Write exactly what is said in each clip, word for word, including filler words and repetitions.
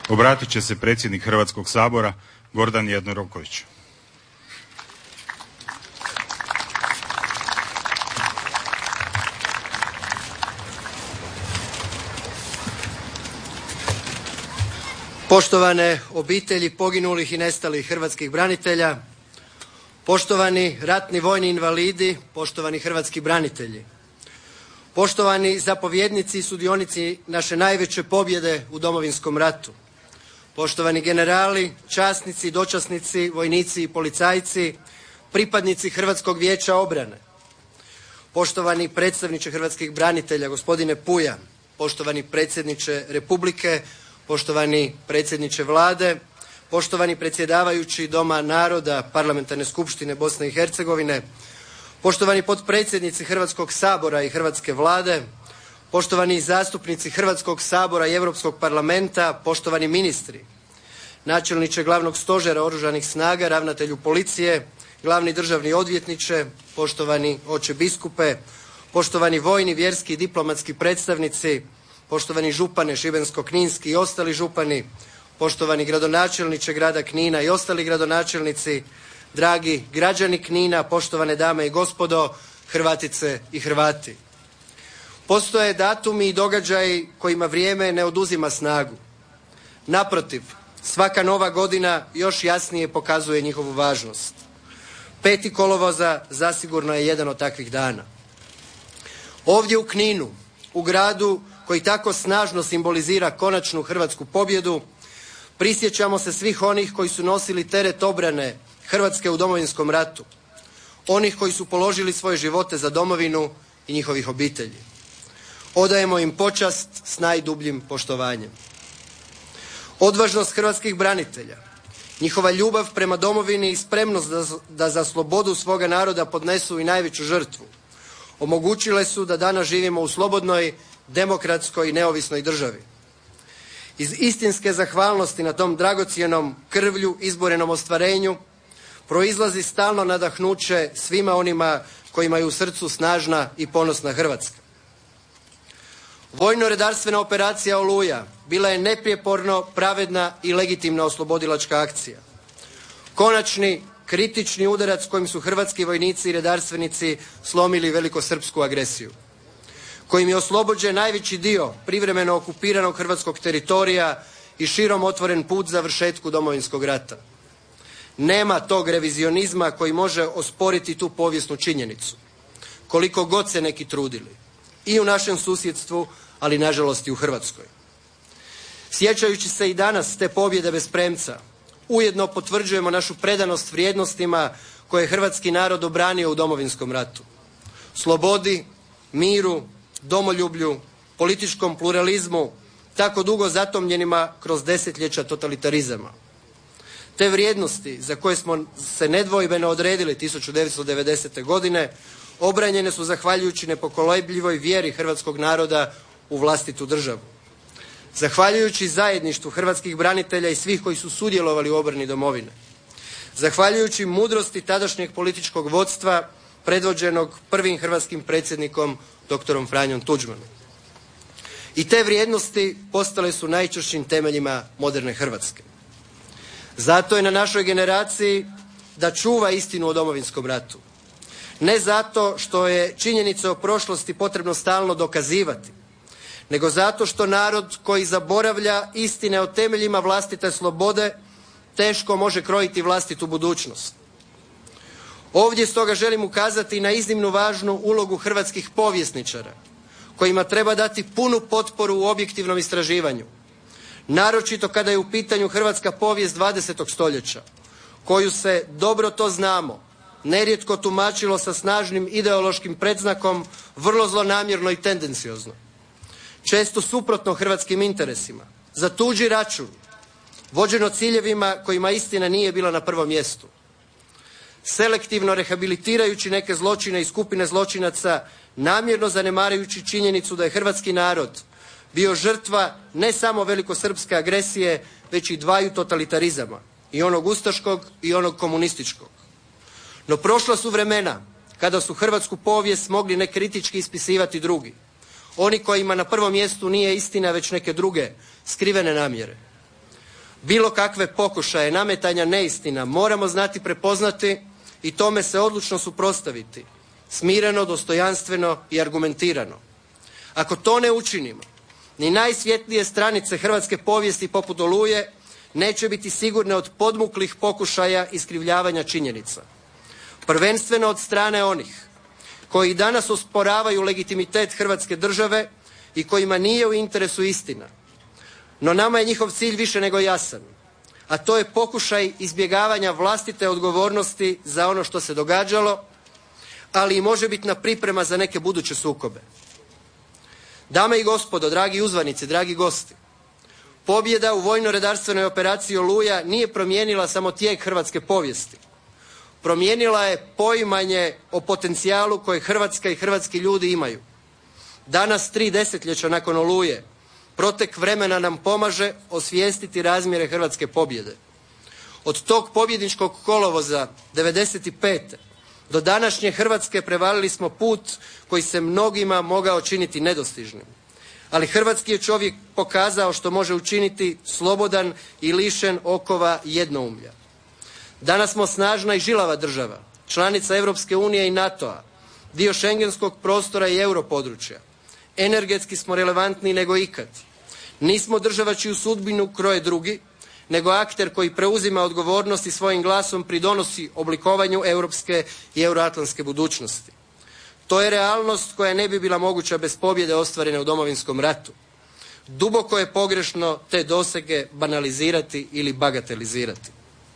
Obratit će se predsjednik Hrvatskog sabora Gordan Jandroković. Poštovane obitelji poginulih i nestalih hrvatskih branitelja, poštovani ratni vojni invalidi, poštovani hrvatski branitelji, poštovani zapovjednici i sudionici naše najveće pobjede u Domovinskom ratu, poštovani generali, časnici, dočasnici, vojnici i policajci, pripadnici Hrvatskog vijeća obrane, poštovani predstavniče hrvatskih branitelja, gospodine Puja, poštovani predsjedniče Republike, poštovani predsjedniče Vlade, poštovani predsjedavajući Doma naroda Parlamentarne skupštine Bosne i Hercegovine, poštovani potpredsjednici Hrvatskog sabora i Hrvatske vlade, poštovani zastupnici Hrvatskog sabora i Europskog parlamenta, poštovani ministri, načelniče Glavnog stožera Oružanih snaga, ravnatelju policije, glavni državni odvjetniče, poštovani oče biskupe, poštovani vojni, vjerski i diplomatski predstavnici, poštovani župane Šibensko-kninski i ostali župani, poštovani gradonačelniče grada Knina i ostali gradonačelnici, dragi građani Knina, poštovane dame i gospodo, Hrvatice i Hrvati. Postoje datumi i događaji kojima vrijeme ne oduzima snagu. Naprotiv, svaka nova godina još jasnije pokazuje njihovu važnost. Peti kolovoza zasigurno je jedan od takvih dana. Ovdje u Kninu, u gradu koji tako snažno simbolizira konačnu hrvatsku pobjedu, prisjećamo se svih onih koji su nosili teret obrane Hrvatske u Domovinskom ratu, onih koji su položili svoje živote za domovinu i njihovih obitelji. Odajemo im počast s najdubljim poštovanjem. Odvažnost hrvatskih branitelja, njihova ljubav prema domovini i spremnost da, da za slobodu svoga naroda podnesu i najveću žrtvu omogućile su da danas živimo u slobodnoj, demokratskoj i neovisnoj državi. Iz istinske zahvalnosti na tom dragocjenom krvlju izborenom ostvarenju proizlazi stalno nadahnuće svima onima kojima je u srcu snažna i ponosna Hrvatska. Vojno-redarstvena operacija Oluja bila je neprijeporno pravedna i legitimna oslobodilačka akcija. Konačni kritični udarac kojim su hrvatski vojnici i redarstvenici slomili velikosrpsku agresiju, kojim je oslobođen najveći dio privremeno okupiranog hrvatskog teritorija i širom otvoren put završetku Domovinskog rata. Nema tog revizionizma koji može osporiti tu povijesnu činjenicu, koliko god se neki trudili, i u našem susjedstvu, ali nažalost i u Hrvatskoj. Sjećajući se i danas te pobjede bez premca, ujedno potvrđujemo našu predanost vrijednostima koje je hrvatski narod obranio u Domovinskom ratu. Slobodi, miru, domoljublju, političkom pluralizmu, tako dugo zatomljenima kroz desetljeća totalitarizama. Te vrijednosti za koje smo se nedvojbeno odredili tisuću devetsto devedesete. godine obranjene su zahvaljujući nepokolebljivoj vjeri hrvatskog naroda u vlastitu državu. Zahvaljujući zajedništvu hrvatskih branitelja i svih koji su sudjelovali u obrani domovine. Zahvaljujući mudrosti tadašnjeg političkog vodstva predvođenog prvim hrvatskim predsjednikom doktorom Franjom Tuđmanom. I te vrijednosti postale su najčvršćim temeljima moderne Hrvatske. Zato je na našoj generaciji da čuva istinu o Domovinskom ratu. Ne zato što je činjenice o prošlosti potrebno stalno dokazivati, nego zato što narod koji zaboravlja istine o temeljima vlastite slobode teško može krojiti vlastitu budućnost. Ovdje stoga želim ukazati na iznimno važnu ulogu hrvatskih povjesničara, kojima treba dati punu potporu u objektivnom istraživanju, naročito kada je u pitanju hrvatska povijest dvadesetog stoljeća, koju se, dobro to znamo, nerijetko tumačilo sa snažnim ideološkim predznakom, vrlo zlonamjerno i tendenciozno. Često suprotno hrvatskim interesima, za tuđi račun, vođeno ciljevima kojima istina nije bila na prvom mjestu. Selektivno rehabilitirajući neke zločine i skupine zločinaca, namjerno zanemarujući činjenicu da je hrvatski narod bio žrtva ne samo velikosrpske agresije, već i dvaju totalitarizama, i onog ustaškog i onog komunističkog. No prošla su vremena kada su hrvatsku povijest mogli nekritički ispisivati drugi, oni kojima na prvom mjestu nije istina već neke druge skrivene namjere. Bilo kakve pokušaje nametanja neistina moramo znati prepoznati i tome se odlučno suprotstaviti, smireno, dostojanstveno i argumentirano. Ako to ne učinimo, ni najsvjetlije stranice hrvatske povijesti poput Oluje neće biti sigurne od podmuklih pokušaja iskrivljavanja činjenica. Prvenstveno od strane onih koji danas osporavaju legitimitet Hrvatske države i kojima nije u interesu istina. No nama je njihov cilj više nego jasan, a to je pokušaj izbjegavanja vlastite odgovornosti za ono što se događalo, ali i možebitna priprema za neke buduće sukobe. Dame i gospodo, dragi uzvanici, dragi gosti, pobjeda u vojno-redarstvenoj operaciji Oluja nije promijenila samo tijek hrvatske povijesti. Promijenila je poimanje o potencijalu koje Hrvatska i hrvatski ljudi imaju. Danas, tri desetljeća nakon Oluje, protek vremena nam pomaže osvijestiti razmjere hrvatske pobjede. Od tog pobjedničkog kolovoza devedeset pete do današnje Hrvatske prevalili smo put koji se mnogima mogao činiti nedostižnim. Ali hrvatski je čovjek pokazao što može učiniti slobodan i lišen okova jednoumlja. Danas smo snažna i žilava država, članica Europske unije i NATO-a, dio šengenskog prostora i europodručja. Energetski smo relevantniji nego ikad. Nismo država čiju sudbinu kroje drugi, nego akter koji preuzima odgovornost i svojim glasom pridonosi oblikovanju europske i euroatlantske budućnosti. To je realnost koja ne bi bila moguća bez pobjede ostvarene u Domovinskom ratu. Duboko je pogrešno te dosege banalizirati ili bagatelizirati.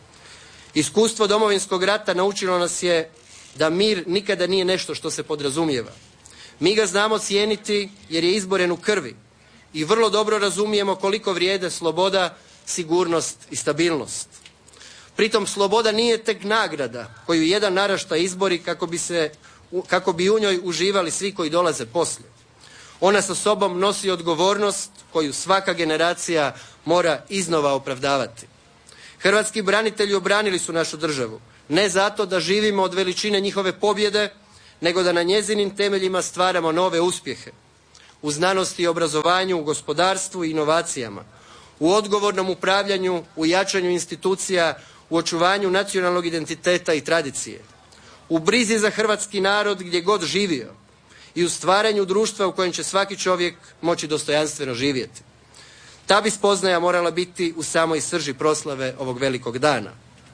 Iskustvo Domovinskog rata naučilo nas je da mir nikada nije nešto što se podrazumijeva. Mi ga znamo cijeniti jer je izboren u krvi i vrlo dobro razumijemo koliko vrijede sloboda, sigurnost i stabilnost. Pritom sloboda nije tek nagrada koju jedan naraštaj izbori kako bi, se, kako bi u njoj uživali svi koji dolaze poslije. Ona sa sobom nosi odgovornost koju svaka generacija mora iznova opravdavati. Hrvatski branitelji obranili su našu državu, ne zato da živimo od veličine njihove pobjede, nego da na njezinim temeljima stvaramo nove uspjehe. U znanosti i obrazovanju, u gospodarstvu i inovacijama, u odgovornom upravljanju, u jačanju institucija, u očuvanju nacionalnog identiteta i tradicije, u brizi za hrvatski narod gdje god živio i u stvaranju društva u kojem će svaki čovjek moći dostojanstveno živjeti. Ta bi spoznaja morala biti u samoj srži proslave ovog velikog dana.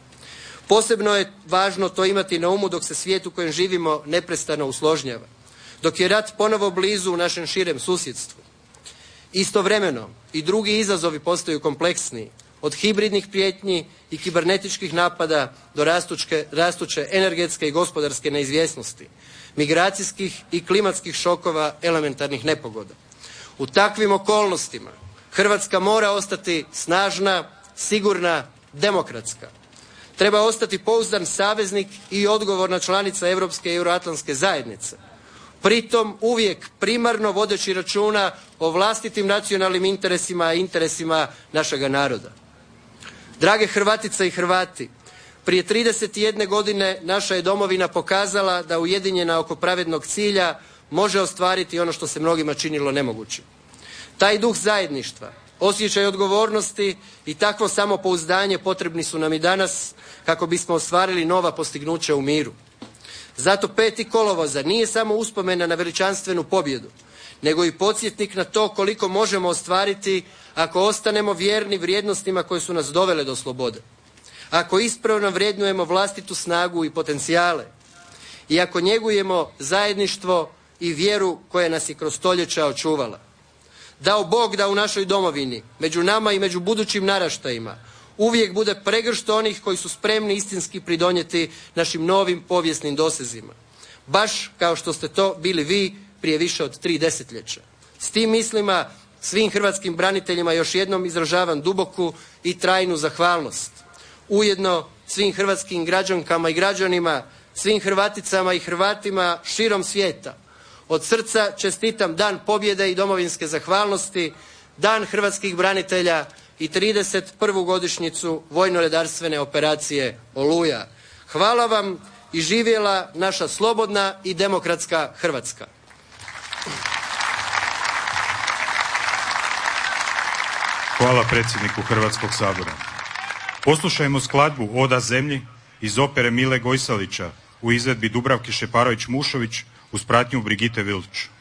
Posebno je važno to imati na umu dok se svijet u kojem živimo neprestano usložnjava, dok je rat ponovo blizu u našem širem susjedstvu. Istovremeno i drugi izazovi postaju kompleksniji, od hibridnih prijetnji i kibernetičkih napada do rastučke, rastuće energetske i gospodarske neizvjesnosti, migracijskih i klimatskih šokova, elementarnih nepogoda. U takvim okolnostima Hrvatska mora ostati snažna, sigurna, demokratska. Treba ostati pouzdan saveznik i odgovorna članica Europske i euroatlantske zajednice. Pritom uvijek primarno vodeći računa o vlastitim nacionalnim interesima i interesima našega naroda. Drage Hrvatice i Hrvati, prije trideset jedne godine naša je domovina pokazala da ujedinjena oko pravednog cilja može ostvariti ono što se mnogima činilo nemogućim. Taj duh zajedništva, osjećaj odgovornosti i takvo samopouzdanje potrebni su nam i danas kako bismo ostvarili nova postignuća u miru. Zato peti kolovoza nije samo uspomena na veličanstvenu pobjedu, nego i podsjetnik na to koliko možemo ostvariti ako ostanemo vjerni vrijednostima koje su nas dovele do slobode. Ako ispravno vrednujemo vlastitu snagu i potencijale i ako njegujemo zajedništvo i vjeru koja nas je kroz stoljeća očuvala. Dao Bog da u našoj domovini, među nama i među budućim naraštajima, uvijek bude pregršt onih koji su spremni istinski pridonijeti našim novim povijesnim dosezima. Baš kao što ste to bili vi prije više od tri desetljeća. S tim mislima svim hrvatskim braniteljima još jednom izražavam duboku i trajnu zahvalnost. Ujedno svim hrvatskim građankama i građanima, svim Hrvaticama i Hrvatima širom svijeta. Od srca čestitam Dan pobjede i domovinske zahvalnosti, Dan hrvatskih branitelja i trideset prvu godišnjicu vojno-redarstvene operacije Oluja. Hvala vam i živjela naša slobodna i demokratska Hrvatska. Hvala predsjedniku Hrvatskog sabora. Poslušajmo skladbu Oda zemlji iz opere Mile Gojsalića u izvedbi Dubravke Šeparović-Mušović uz pratnju Brigite Vilč.